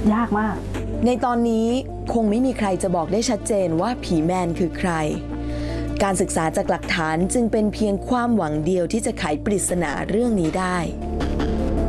ยากมากในตอนนี้คงไม่มีใครจะบอกได้ชัดเจนว่าผีแมนคือใครการศึกษาจากหลักฐานจึงเป็นเพียงความหวังเดียวที่จะไขปริศนาเรื่องนี้ได้